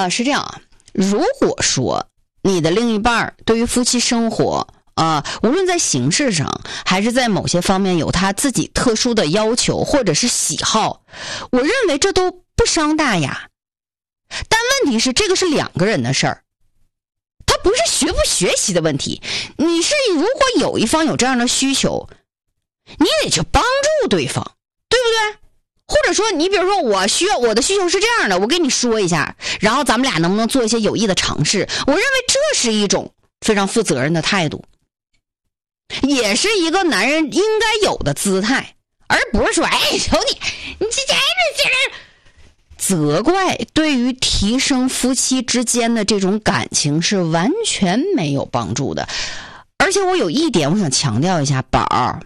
是这样啊，如果说你的另一半对于夫妻生活无论在形式上还是在某些方面有他自己特殊的要求或者是喜好，我认为这都不伤大雅。但问题是，这个是两个人的事儿，它不是学不学习的问题。你是如果有一方有这样的需求，你得去帮助对方，对不对？或者说你比如说我的需求是这样的，我跟你说一下，然后咱们俩能不能做一些有益的尝试，我认为这是一种非常负责任的态度，也是一个男人应该有的姿态，而不是说求你这责怪，对于提升夫妻之间的这种感情是完全没有帮助的。而且我有一点我想强调一下，宝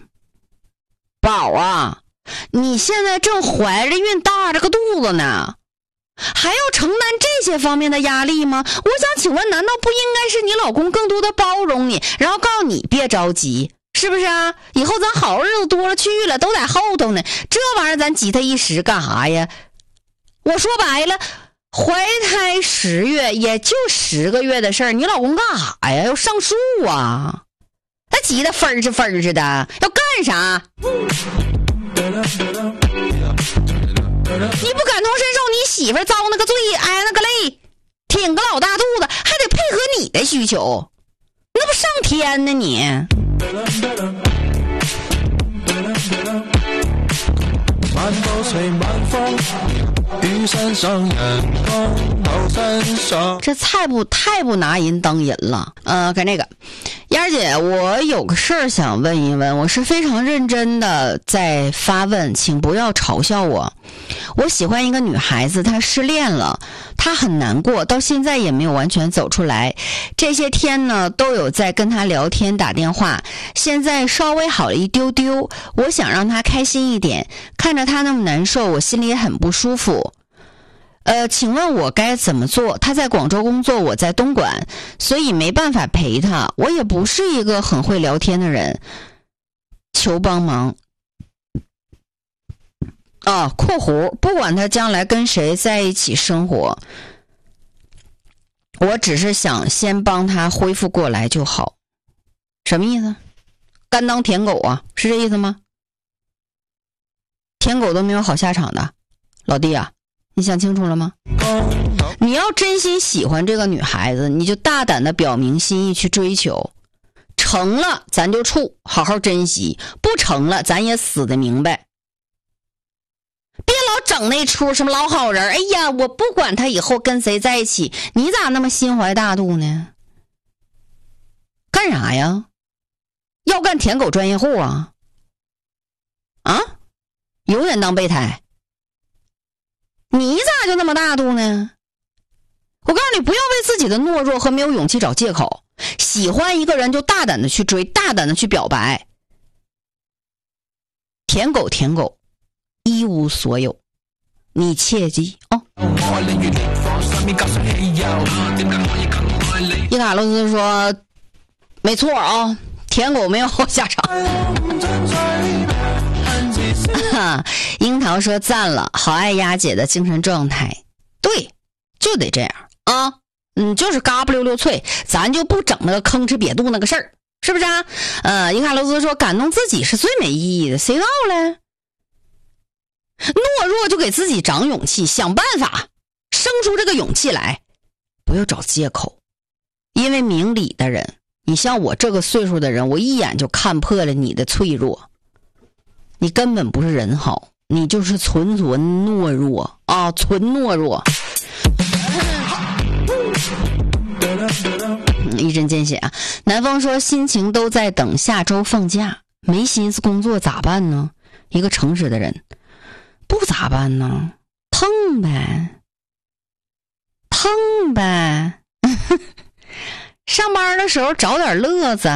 啊，你现在正怀着孕大着个肚子呢，还要承担这些方面的压力吗？我想请问，难道不应该是你老公更多的包容你，然后告诉你别着急，是不是啊？以后咱好日子多了去了，都在后头呢，这玩意儿咱急他一时干啥呀？我说白了，怀胎10月也就10个月的事儿，你老公干啥呀？要上树啊？他急得分儿的，要干啥？你不感同身受，你媳妇遭那个罪，挨那个累，挺个老大肚子，还得配合你的需求，那不上天呢你？漫步随晚风，玉山上眼光老山上。这太不拿人当人了。看这个燕儿姐，我有个事儿想问一问，我是非常认真的在发问，请不要嘲笑我。我喜欢一个女孩子，她失恋了，她很难过，到现在也没有完全走出来。这些天呢，都有在跟她聊天打电话，现在稍微好了一丢丢。我想让她开心一点，看着她那么难受，我心里也很不舒服。请问我该怎么做？他在广州工作，我在东莞，所以没办法陪他。我也不是一个很会聊天的人，求帮忙。括弧，不管他将来跟谁在一起生活，我只是想先帮他恢复过来就好。什么意思？甘当舔狗啊？是这意思吗？舔狗都没有好下场的，老弟啊，你想清楚了吗？你要真心喜欢这个女孩子，你就大胆的表明心意去追求，成了咱就处，好好珍惜，不成了咱也死得明白。别老整那出什么老好人，哎呀，我不管他以后跟谁在一起，你咋那么心怀大度呢？干啥呀？要干舔狗专业户啊？永远当备胎？你咋就那么大度呢？我告诉你，不要为自己的懦弱和没有勇气找借口。喜欢一个人就大胆的去追，大胆的去表白。舔狗一无所有，你切记哦。伊卡洛斯说没错啊，舔狗没有好下场。樱桃说赞了，好爱丫姐的精神状态。对，就得这样啊。就是嘎不溜溜脆，咱就不整那个吭哧瘪肚那个事儿，是不是啊？伊卡洛斯说感动自己是最没意义的，谁闹了？懦弱就给自己长勇气，想办法生出这个勇气来，不要找借口。因为明理的人，你像我这个岁数的人，我一眼就看破了你的脆弱。你根本不是人好，你就是纯懦弱啊，纯懦弱。一针见血啊！南风说心情都在等下周放假，没心思工作咋办呢？一个诚实的人，不咋办呢？腾呗上班的时候找点乐子，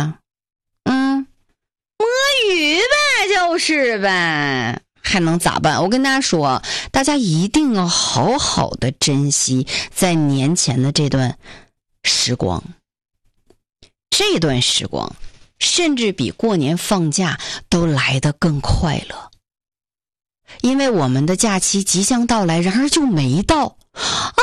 摸鱼呗，就是呗，还能咋办？我跟大家说，大家一定要好好的珍惜在年前的这段时光，这段时光甚至比过年放假都来得更快乐，因为我们的假期即将到来，然而就没到啊！